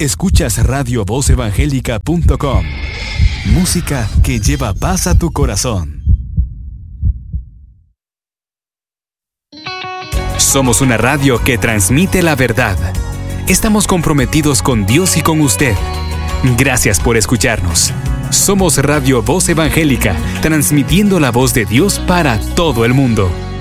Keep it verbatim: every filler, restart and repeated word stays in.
Escuchas radio voz evangélica punto com. Música que lleva paz a tu corazón. Somos una radio que transmite la verdad. Estamos comprometidos con Dios y con usted. Gracias por escucharnos. Somos Radio Voz Evangélica, transmitiendo la voz de Dios para todo el mundo.